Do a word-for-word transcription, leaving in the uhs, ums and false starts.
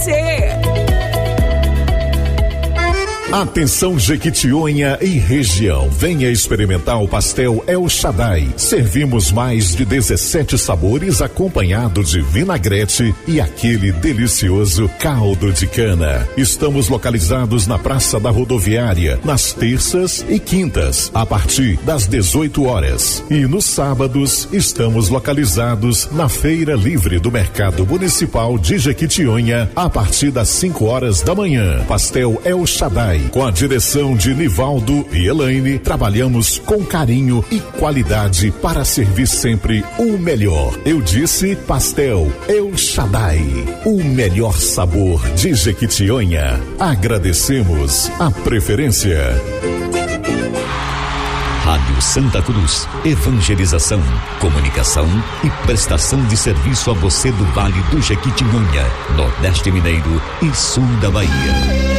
você. Atenção Jequitinhonha e região, venha experimentar o pastel El Shaddai. Servimos mais de dezessete sabores acompanhado de vinagrete e aquele delicioso caldo de cana. Estamos localizados na Praça da Rodoviária, nas terças e quintas, a partir das dezoito horas. E nos sábados estamos localizados na Feira Livre do Mercado Municipal de Jequitinhonha, a partir das cinco horas da manhã. Pastel El Shaddai, com a direção de Nivaldo e Elaine, trabalhamos com carinho e qualidade para servir sempre o melhor. Eu disse Pastel El Shaddai, o melhor sabor de Jequitinhonha. Agradecemos a preferência. Rádio Santa Cruz, evangelização, comunicação e prestação de serviço a você do Vale do Jequitinhonha, Nordeste Mineiro e Sul da Bahia.